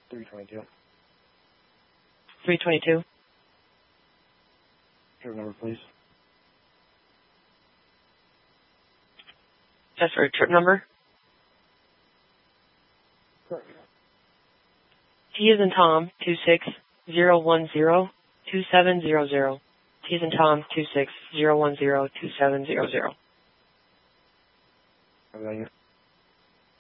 322. 322. Trip number, please. That's for trip number? Correct. T is in Tom, 260102700. T is in Tom, 260102700. How about you?